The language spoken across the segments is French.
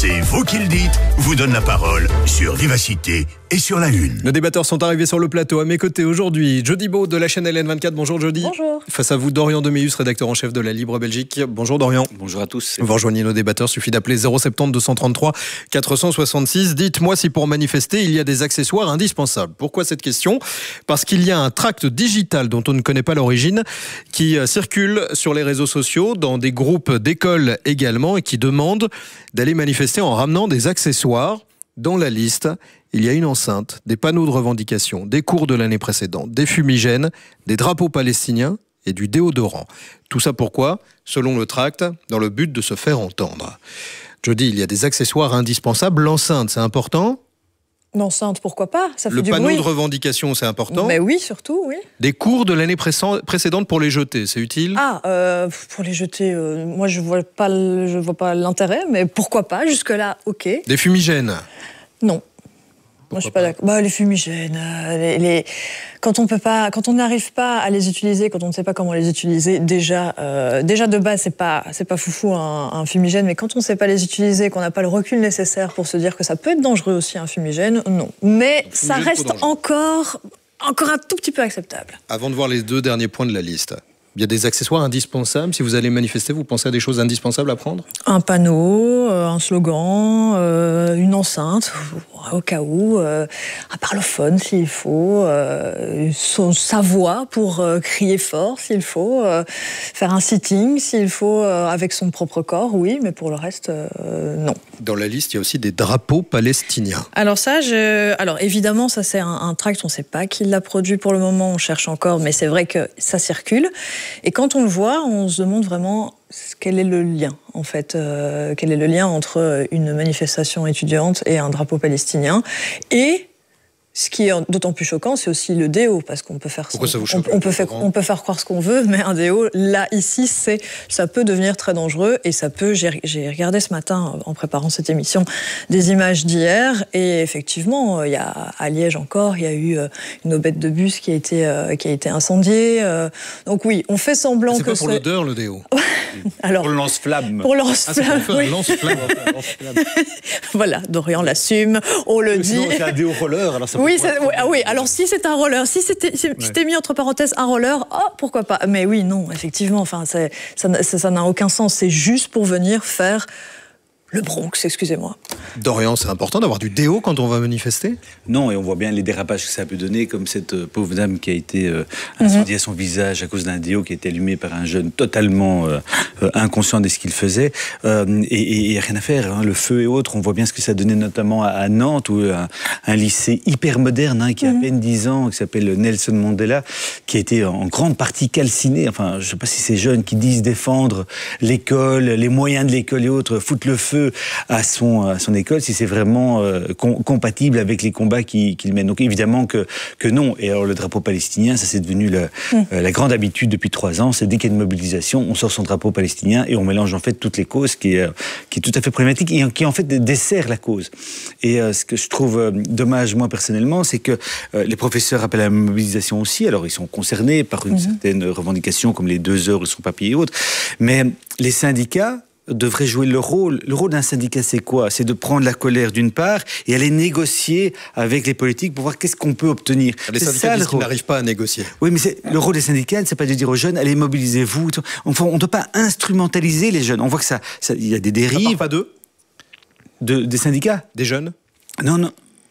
C'est vous qui le dites, vous donne la parole sur Vivacité et sur La Une. Nos débatteurs sont arrivés sur le plateau. À mes côtés aujourd'hui, Jody Beau de la chaîne LN24. Bonjour Jody. Bonjour. Face à vous, Dorian Deméus, rédacteur en chef de la Libre Belgique. Bonjour Dorian. Bonjour à tous. Vous rejoignez nos débatteurs, suffit d'appeler 070 233 466. Dites-moi si pour manifester, il y a des accessoires indispensables. Pourquoi cette question ? Parce qu'il y a un tract digital dont on ne connaît pas l'origine qui circule sur les réseaux sociaux, dans des groupes d'écoles également, et qui demande d'aller manifester en ramenant des accessoires. Dans la liste, il y a une enceinte, des panneaux de revendication, des cours de l'année précédente, des fumigènes, des drapeaux palestiniens et du déodorant. Tout ça pourquoi ? Selon le tract, dans le but de se faire entendre. Jody, il y a des accessoires indispensables. L'enceinte, c'est important ? L'enceinte, pourquoi pas ? Ça fait Le du panneau bruit. de revendication, c'est important ? Mais oui, surtout, oui. Des cours de l'année précédente pour les jeter, c'est utile ? Pour les jeter, moi je vois pas l'intérêt, mais pourquoi pas ? Jusque-là, ok. Des fumigènes ? Non. Moi, je suis pas d'accord. Les fumigènes, quand on n'arrive pas à les utiliser, quand on ne sait pas comment les utiliser, déjà de base, c'est pas foufou un fumigène, mais quand on ne sait pas les utiliser, qu'on n'a pas le recul nécessaire pour se dire que ça peut être dangereux aussi un fumigène, non. Mais ça reste encore un tout petit peu acceptable. Avant de voir les deux derniers points de la liste, il y a des accessoires indispensables. Si vous allez manifester, vous pensez à des choses indispensables à prendre ? Un panneau, un slogan, une enceinte, au cas où, un parlophone s'il faut, sa voix pour crier fort s'il faut, faire un sitting s'il faut, avec son propre corps, oui, mais pour le reste, non. Dans la liste, il y a aussi des drapeaux palestiniens. Alors ça, évidemment, ça c'est un tract, on ne sait pas qui l'a produit pour le moment, on cherche encore, mais c'est vrai que ça circule. Et quand on le voit, on se demande vraiment quel est le lien, en fait. Quel est le lien entre une manifestation étudiante et un drapeau palestinien. Et ce qui est d'autant plus choquant, c'est aussi le déo, parce qu'on peut faire Pourquoi ça vous choque ? on peut faire croire ce qu'on veut, mais un déo, là, ici, ça peut devenir très dangereux, et ça peut... J'ai regardé ce matin, en préparant cette émission, des images d'hier, et effectivement, à Liège encore, il y a eu une aubette de bus qui a été incendiée. Donc oui, on fait semblant que c'est... C'est pas pour l'odeur, le déo. Alors, pour le lance-flamme. Pour lance-flamme, oui. Lance-flamme. Voilà, Dorian l'assume, on le dit. Sinon, c'est un déo roller, alors ça peut oui, alors si c'est un roller, si c'était mis entre parenthèses un roller, pourquoi pas. Mais oui, non, effectivement, enfin, ça n'a aucun sens. C'est juste pour venir faire le Bronx, excusez-moi. Dorian, c'est important d'avoir du déo quand on va manifester ? Non, et on voit bien les dérapages que ça peut donner, comme cette pauvre dame qui a été incendiée à son visage à cause d'un déo qui a été allumé par un jeune totalement inconscient de ce qu'il faisait. Et rien à faire, hein, le feu et autres, on voit bien ce que ça donnait notamment à Nantes, où un lycée hyper moderne, qui a à peine 10 ans, qui s'appelle Nelson Mandela, qui a été en grande partie calciné. Enfin, je ne sais pas si ces jeunes qui disent défendre l'école, les moyens de l'école et autres, foutent le feu à son école, si c'est vraiment compatible avec les combats qu'il mène. Donc évidemment que non. Et alors le drapeau palestinien, ça c'est devenu la grande habitude depuis 3 ans. C'est dès qu'il y a une mobilisation, on sort son drapeau palestinien et on mélange en fait toutes les causes, qui est tout à fait problématique et qui en fait dessert la cause. Et ce que je trouve dommage moi personnellement, c'est que les professeurs appellent à la mobilisation aussi. Alors ils sont concernés par une certaine revendication comme les 2 heures de son papier et autres. Mais les syndicats devrait jouer le rôle. Le rôle d'un syndicat, c'est quoi ? C'est de prendre la colère d'une part et aller négocier avec les politiques pour voir qu'est-ce qu'on peut obtenir. Les syndicats disent qu'ils n'arrivent pas à négocier. Oui, mais le rôle des syndicats, c'est pas de dire aux jeunes, allez, mobilisez-vous. Enfin, on ne doit pas instrumentaliser les jeunes. On voit que il y a des dérives. Ça part pas d'eux ? Des syndicats ? Des jeunes ? Non.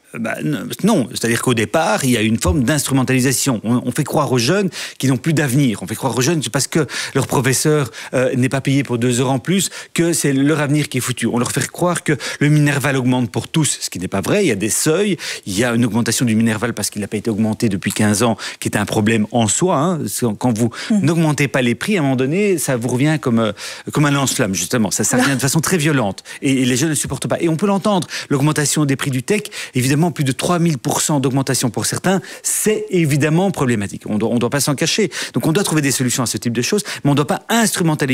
Non, c'est-à-dire qu'au départ, il y a une forme d'instrumentalisation. On fait croire aux jeunes qu'ils n'ont plus d'avenir. On fait croire aux jeunes parce que leur professeur n'est pas payé pour 2 heures en plus, que c'est leur avenir qui est foutu. On leur fait croire que le Minerval augmente pour tous, ce qui n'est pas vrai. Il y a des seuils, il y a une augmentation du Minerval parce qu'il n'a pas été augmenté depuis 15 ans, qui est un problème en soi. Hein. Quand vous n'augmentez pas les prix, à un moment donné, ça vous revient comme un lance-flamme, justement. Ça revient de façon très violente. Et les jeunes ne supportent pas. Et on peut l'entendre, l'augmentation des prix du tech, évidemment, plus de 3000% d'augmentation pour certains, c'est évidemment problématique. On doit pas s'en cacher. Donc on doit trouver des solutions à ce type de choses, mais on ne doit pas instrumentaliser